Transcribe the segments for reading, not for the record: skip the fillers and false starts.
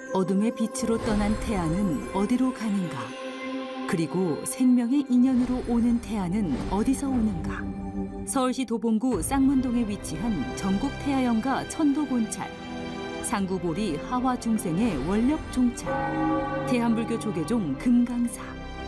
어둠의 빛으로 떠난 태아는 어디로 가는가? 그리고 생명의 인연으로 오는 태아는 어디서 오는가? 서울시 도봉구 쌍문동에 위치한 전국 태아연가 천도본찰, 상구보리 하화중생의 원력 종찰, 대한불교 조계종 금강사.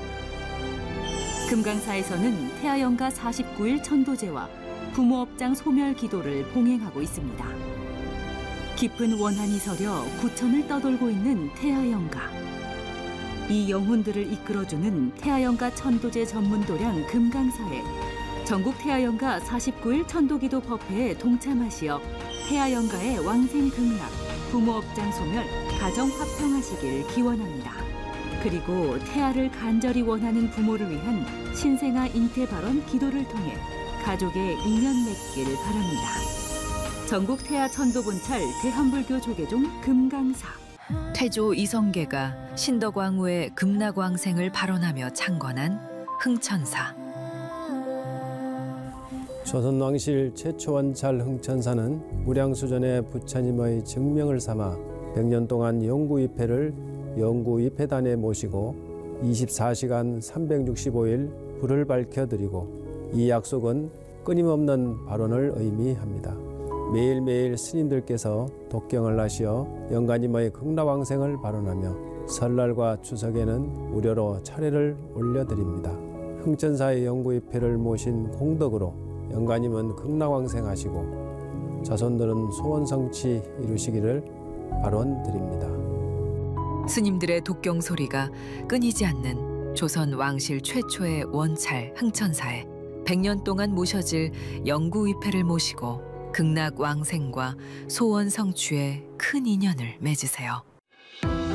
금강사에서는 태아연가 49일 천도제와 부모업장 소멸 기도를 봉행하고 있습니다. 깊은 원한이 서려 구천을 떠돌고 있는 태아연가. 이 영혼들을 이끌어주는 태아연가 천도제 전문 도량 금강사에 전국 태아연가 49일 천도기도 법회에 동참하시어 태아연가의 왕생극락, 부모업장 소멸, 가정 화평하시길 기원합니다. 그리고 태아를 간절히 원하는 부모를 위한 신생아 잉태 발언 기도를 통해 가족의 인연 맺길 바랍니다. 전국 태아 천도본찰 대한불교 조계종 금강사. 태조 이성계가 신덕왕후의 극락왕생을 발언하며 창건한 흥천사. 조선왕실 최초 원찰 흥천사는 무량수전의 부처님의 증명을 삼아 100년 동안 영구위패를 영구위패단에 모시고 24시간 365일 불을 밝혀드리고, 이 약속은 끊임없는 발언을 의미합니다. 매일매일 스님들께서 독경을 하시어 영가님의 극락왕생을 발언하며 설날과 추석에는 무료로 차례를 올려드립니다. 흥천사의 영구위패를 모신 공덕으로 영가님은 극락왕생하시고 자손들은 소원성취 이루시기를 발언드립니다. 스님들의 독경 소리가 끊이지 않는 조선 왕실 최초의 원찰 흥천사에 100년 동안 모셔질 영구위패를 모시고 극락왕생과 소원 성취에 큰 인연을 맺으세요.